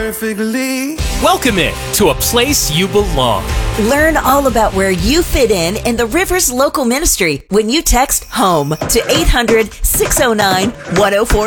perfectly. Welcome in to a place you belong. Learn all about where you fit in the Rivers Local Ministry when you text HOME to 800-609-1043.